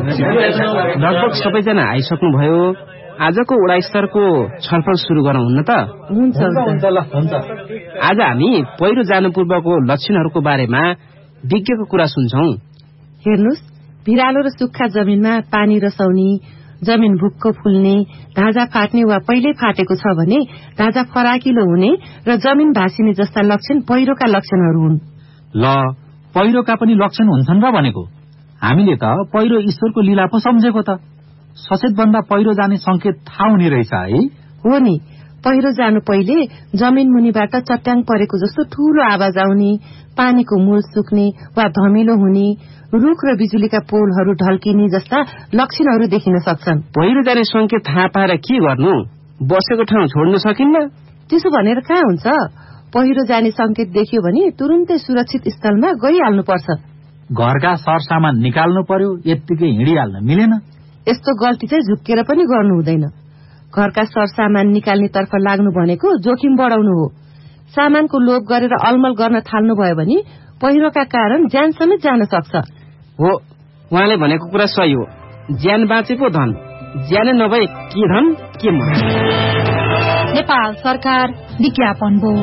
लगभग सबैजना आइसक्नुभयो। आजको वडा स्तरको छलफल सुरु गरौँ हुन्न त? हुन्छ। आज हामी पहिरो जानु पूर्वको लक्षणहरूको बारेमा विज्ञको कुरा सुन्छौं। हेर्नुस्, भिरालो र सुक्खा जमिनमा पानी रसाउने, जमिन भुक्क फुल्ने, ढाँचा फाट्ने वा पहिल्यै फाटेको छ भने ढाँचा फराकिलो हुने र जमिन भासिने जस्ता लक्षण पहिरोका लक्षणहरू हुन्। ल, पहिरोका पनि लक्षण हुन्छन् र भनेको? हामीले त पहिरो ईश्वरको लीला पो सम्झेको त। सचेत भन्दा पहिरो जाने संकेत थाहा हुने रहेछ है? हो नि, पहिरो जानु पहिले जमिन मुनिबाट चट्याङ परेको जस्तो ठूलो आवाज आउने, पानीको मूल सुक्ने वा धमिलो हुने, रुख र बिजुलीका पोलहरू ढल्किने जस्ता लक्षणहरू देखिन सक्छन्। पहिरो जाने संकेत थाहा पाएर के गर्नु? बसेको ठाउँ छोड्न सकिन्न? त्यसो भनेर कहाँ हुन्छ? पहिरो जाने संकेत देख्यो भने तुरुन्तै सुरक्षित स्थलमा गइहाल्नुपर्छ। घरका सरसामान निकाल्नु पर्यो, यत्तिकै हिँडिहाल्न मिलेन? यस्तो गल्ती चाहिँ झुक्केर पनि गर्नु हुँदैन। घरका सरसामान निकाल्ने तर्फ लाग्नु भनेको जोखिम बढाउनु हो। सामानको लोभ गरेर अलमल गर्न थाल्नु भयो भने पहिरोका कारण ज्यान समेत जान सक्छ। हो, उहाँले भनेको कुरा सही हो। ज्यान बाँचे पो धन, ज्यानै नभए के धन के मन। नेपाल सरकार विज्ञापन बोर्ड।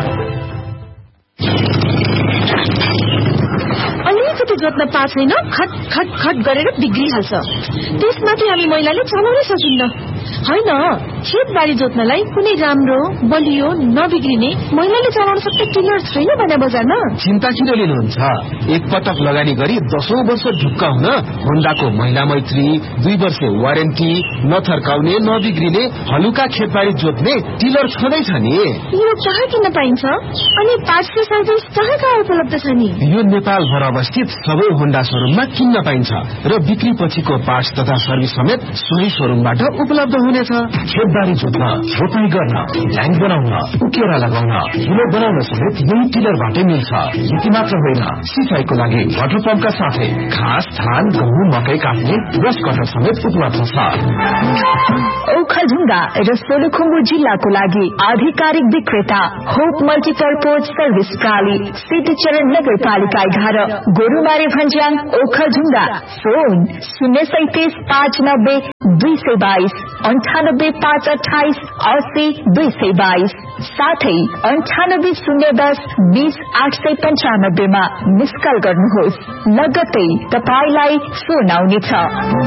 अलिकति जोत्न पाएको छैन, खट खट खट गरेर बिग्रिहाल्छ। त्यसमाथि हामी महिलाले चलाउनै सकिन्न। होइन, खेतबारी जोत्नलाई कुनै राम्रो बलियो नबिग्रिने महिलाले चलाउन सक्ने टिलर छैन भने बजारमा। चिन्ता किन लिनुहुन्छ? एकपटक लगानी गरी 10औं वर्ष ढुक्क हुन होन्डाको महिला मैत्री 2 वर्ष वारेन्टी, नथर्काउने नबिग्रिने हलुका खेतबारी जोत्ने टिलर छँदैछ नि। यो कहाँ किन्न पाइन्छ अनि पार्ट्स र सर्भिस कहाँ कहाँ उपलब्ध छ नि? यो नेपालभर अवस्थित सबै होन्डा शोरूममा किन्न पाइन्छ र बिक्री पछिको पार्ट्स तथा सर्भिस समेत सोही शोरूमबाट उपलब्ध हुनेछ। खेतबारी जोत्न, रोपाई गर्न, ल्याङ बनाउन, उकेरा लगाउन, हिलो बनाउन समेत यही टिलरबाटै मिल्छ। यति मात्र होइन, सिंचाइको लागि वाटर पम्पका साथै घाँस, धान, गहुँ, मकै काट्ने ब्रस कटर समेत उपलब्ध छ। ओखलढुङ्गा र सोलुखुम्बु जिल्लाको लागि आधिकारिक विक्रेता होप मल्टिपर्पोज सर्भिस प्राली, सिद्धचरण नगरपालिका 11, गोरुमारे भन्ज्याङ, ओखलढुङ्गा। फोन 037 590 222 98 528 80 222, साथै 98 010 20 895 मा मिस कल गर्नुहोस्। लगत्तै तपाईलाई फोन आउनेछ।